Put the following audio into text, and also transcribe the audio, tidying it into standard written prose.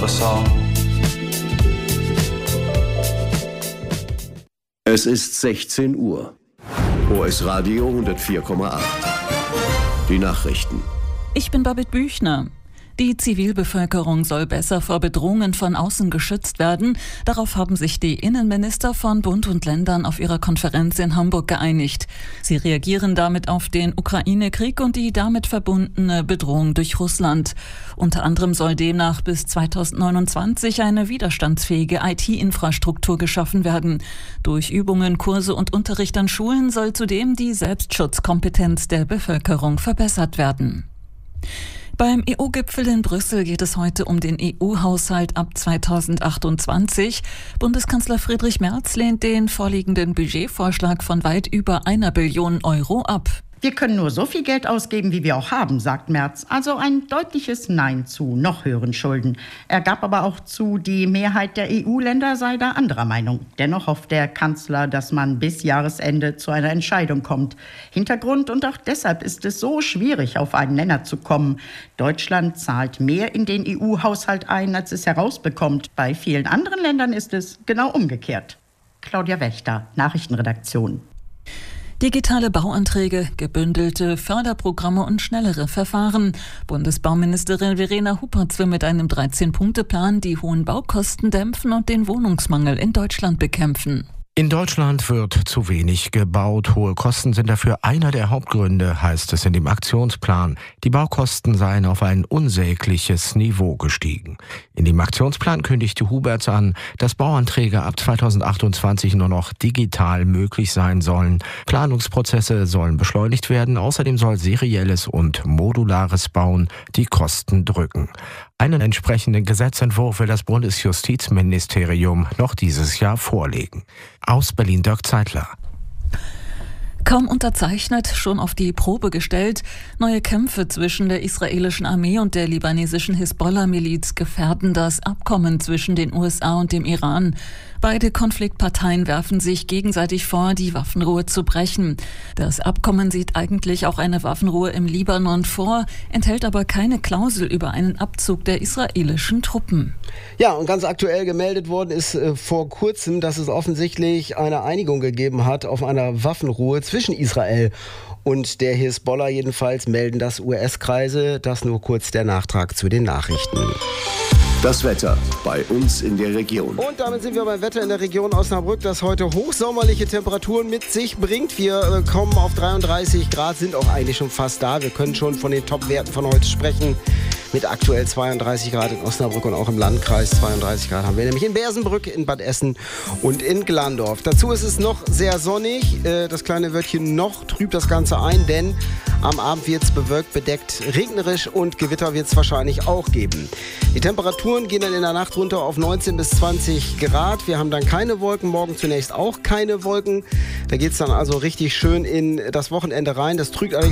croissant. Es ist 16 Uhr. OS Radio 104,8. Die Nachrichten. Ich bin Babette Büchner. Die Zivilbevölkerung soll besser vor Bedrohungen von außen geschützt werden. Darauf haben sich die Innenminister von Bund und Ländern auf ihrer Konferenz in Hamburg geeinigt. Sie reagieren damit auf den Ukraine-Krieg und die damit verbundene Bedrohung durch Russland. Unter anderem soll demnach bis 2029 eine widerstandsfähige IT-Infrastruktur geschaffen werden. Durch Übungen, Kurse und Unterricht an Schulen soll zudem die Selbstschutzkompetenz der Bevölkerung verbessert werden. Beim EU-Gipfel in Brüssel geht es heute um den EU-Haushalt ab 2028. Bundeskanzler Friedrich Merz lehnt den vorliegenden Budgetvorschlag von weit über 1 Billion Euro ab. Wir können nur so viel Geld ausgeben, wie wir auch haben, sagt Merz. Also ein deutliches Nein zu noch höheren Schulden. Er gab aber auch zu, die Mehrheit der EU-Länder sei da anderer Meinung. Dennoch hofft der Kanzler, dass man bis Jahresende zu einer Entscheidung kommt. Hintergrund und auch deshalb ist es so schwierig, auf einen Nenner zu kommen. Deutschland zahlt mehr in den EU-Haushalt ein, als es herausbekommt. Bei vielen anderen Ländern ist es genau umgekehrt. Claudia Wächter, Nachrichtenredaktion. Digitale Bauanträge, gebündelte Förderprogramme und schnellere Verfahren. Bundesbauministerin Verena Huppertz will mit einem 13-Punkte-Plan die hohen Baukosten dämpfen und den Wohnungsmangel in Deutschland bekämpfen. In Deutschland wird zu wenig gebaut. Hohe Kosten sind dafür einer der Hauptgründe, heißt es in dem Aktionsplan. Die Baukosten seien auf ein unsägliches Niveau gestiegen. In dem Aktionsplan kündigte Hubertz an, dass Bauanträge ab 2028 nur noch digital möglich sein sollen. Planungsprozesse sollen beschleunigt werden. Außerdem soll serielles und modulares Bauen die Kosten drücken. Einen entsprechenden Gesetzentwurf will das Bundesjustizministerium noch dieses Jahr vorlegen. Aus Berlin Dirk Zeitler. Kaum unterzeichnet, schon auf die Probe gestellt. Neue Kämpfe zwischen der israelischen Armee und der libanesischen Hisbollah-Miliz gefährden das Abkommen zwischen den USA und dem Iran. Beide Konfliktparteien werfen sich gegenseitig vor, die Waffenruhe zu brechen. Das Abkommen sieht eigentlich auch eine Waffenruhe im Libanon vor, enthält aber keine Klausel über einen Abzug der israelischen Truppen. Ja, und ganz aktuell gemeldet worden ist vor kurzem, dass es offensichtlich eine Einigung gegeben hat auf einer Waffenruhe zwischen Israel und der Hisbollah. Jedenfalls melden das US-Kreise. Das nur kurz der Nachtrag zu den Nachrichten. Das Wetter bei uns in der Region. Und damit sind wir beim Wetter in der Region Osnabrück, das heute hochsommerliche Temperaturen mit sich bringt. Wir kommen auf 33 Grad, sind auch eigentlich schon fast da. Wir können schon von den Top-Werten von heute sprechen. Mit aktuell 32 Grad in Osnabrück und auch im Landkreis 32 Grad haben wir nämlich in Bersenbrück, in Bad Essen und in Glandorf. Dazu ist es noch sehr sonnig. Das kleine Wörtchen noch trübt das Ganze ein, denn am Abend wird es bewölkt, bedeckt, regnerisch und Gewitter wird es wahrscheinlich auch geben. Die Temperaturen gehen dann in der Nacht runter auf 19 bis 20 Grad. Wir haben dann keine Wolken, morgen zunächst auch keine Wolken. Da geht es dann also richtig schön in das Wochenende rein. Das trügt allerdings